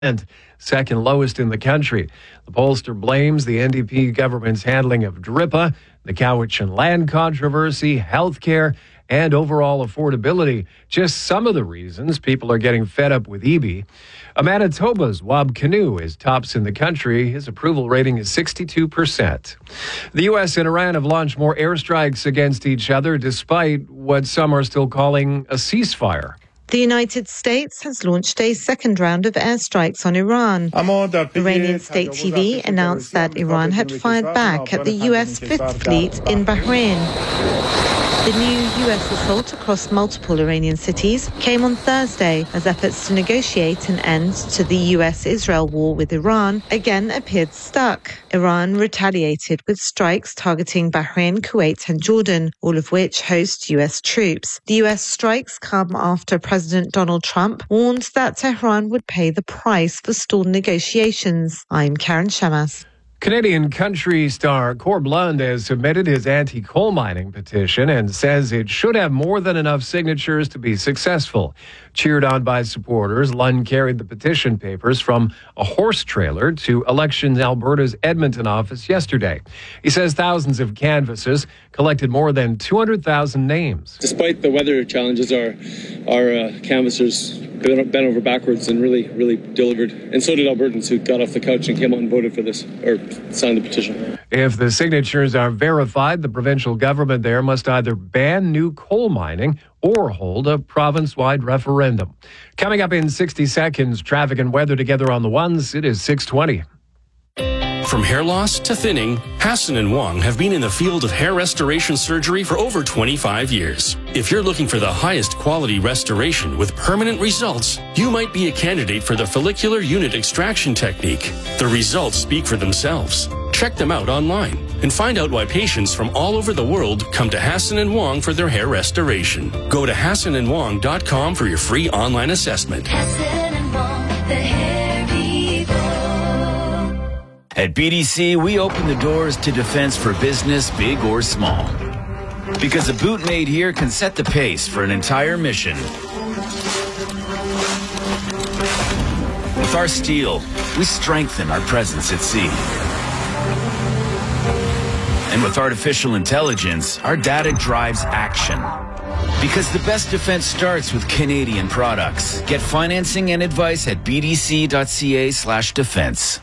second lowest in the country. The pollster blames the NDP government's handling of DRIPA, the Cowichan land controversy, healthcare, and overall affordability. Just some of the reasons people are getting fed up with EB. Manitoba's Wab Kinew is tops in the country. His approval rating is 62%. The U.S. and Iran have launched more airstrikes against each other, despite what some are still calling a ceasefire. The United States has launched a second round of airstrikes on Iran. Iranian state TV announced that Iran had fired back at the U.S. Fifth Fleet in Bahrain. The new U.S. assault across multiple Iranian cities came on Thursday as efforts to negotiate an end to the U.S.-Israel war with Iran again appeared stuck. Iran retaliated with strikes targeting Bahrain, Kuwait and Jordan, all of which host U.S. troops. The U.S. strikes come after President Donald Trump warned that Tehran would pay the price for stalled negotiations. I'm Karen Shamas. Canadian country star Corb Lund has submitted his anti-coal mining petition and says it should have more than enough signatures to be successful. Cheered on by supporters, Lund carried the petition papers from a horse trailer to Elections Alberta's Edmonton office yesterday. He says thousands of canvassers collected more than 200,000 names. Despite the weather challenges, our canvassers bent over backwards and really delivered. And so did Albertans who got off the couch and came out and voted for this, or signed the petition. If the signatures are verified, the provincial government there must either ban new coal mining or hold a province-wide referendum. Coming up in 60 seconds, traffic and weather together on the ones. It is 6:20. From hair loss to thinning, Hassan and Wong have been in the field of hair restoration surgery for over 25 years. If you're looking for the highest quality restoration with permanent results, you might be a candidate for the follicular unit extraction technique. The results speak for themselves. Check them out online and find out why patients from all over the world come to Hassan and Wong for their hair restoration. Go to HassanandWong.com for your free online assessment. Hassan and Wong, the hair people. At BDC, we open the doors to defense for business, big or small. Because a boot made here can set the pace for an entire mission. With our steel, we strengthen our presence at sea. And with artificial intelligence, our data drives action. Because the best defense starts with Canadian products. Get financing and advice at bdc.ca/defense.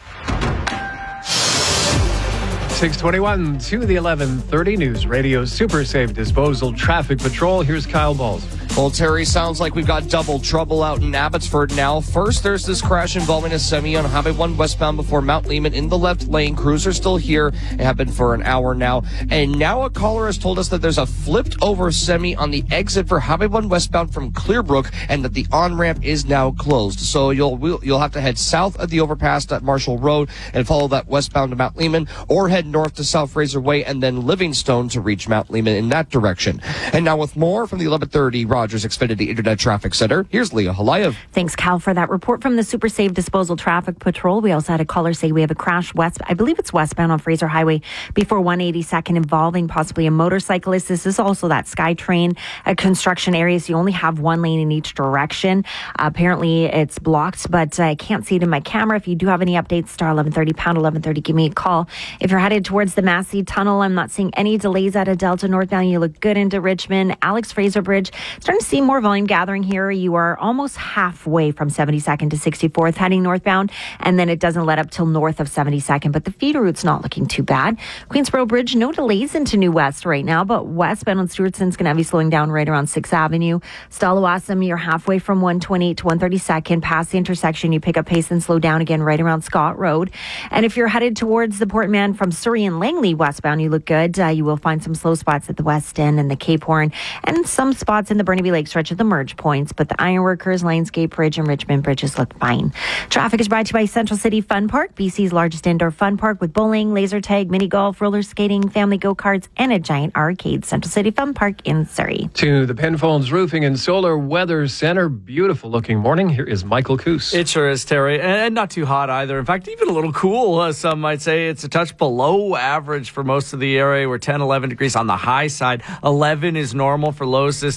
6:21 to the 11:30 News Radio Super Safe Disposal Traffic Patrol. Here's Kyle Balls. Well, Terry, sounds like we've got double trouble out in Abbotsford now. First, there's this crash involving a semi on Highway 1 westbound before Mount Lehman in the left lane. Crews are still here. It have been for an hour now. And now a caller has told us that there's a flipped over semi on the exit for Highway 1 westbound from Clearbrook and that the on-ramp is now closed. So you'll have to head south of the overpass at Marshall Road and follow that westbound to Mount Lehman, or head north to South Fraser Way and then Livingstone to reach Mount Lehman in that direction. And now with more from the 1130 Rogers Xfinity Internet Traffic Center, here's Leah Halayev. Thanks, Cal, for that report from the Super Safe Disposal Traffic Patrol. We also had a caller say we have a crash west, I believe it's westbound on Fraser Highway before 182nd involving possibly a motorcyclist. This is also that SkyTrain construction area, so you only have one lane in each direction. Apparently it's blocked, but I can't see it in my camera. If you do have any updates, star 1130, pound 1130, give me a call. If you're headed towards the Massey Tunnel, I'm not seeing any delays out of Delta northbound. You look good into Richmond. Alex Fraser Bridge, starting to see more volume gathering here. You are almost halfway from 72nd to 64th heading northbound, and then it doesn't let up till north of 72nd, but the feeder route's not looking too bad. Queensboro Bridge, no delays into New West right now, but westbound on Stewartson's going to have you slowing down right around 6th Avenue. Stallawasam, you're halfway from 128 to 132nd. Past the intersection, you pick up pace and slow down again right around Scott Road. And if you're headed towards the Port Mann from Surrey and Langley westbound, you look good. You will find some slow spots at the West End and the Cape Horn, and some spots in the Burnaby Lake stretch of the merge points, but the Ironworkers, Lionsgate Bridge, and Richmond bridges look fine. Traffic is brought to you by Central City Fun Park, BC's largest indoor fun park with bowling, laser tag, mini golf, roller skating, family go-karts, and a giant arcade. Central City Fun Park in Surrey. To the Penfolds Roofing and Solar Weather Center. Beautiful looking morning. Here is Michael Coos. It sure is, Terry, and not too hot either. In fact, even a little cool, some might say. It's a touch below average for most of the area. We're 10, 11 degrees on the high side. 11 is normal for lows this time of year.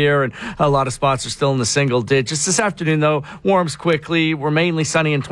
here, and a lot of spots are still in the single digits. This afternoon, though, warms quickly. We're mainly sunny and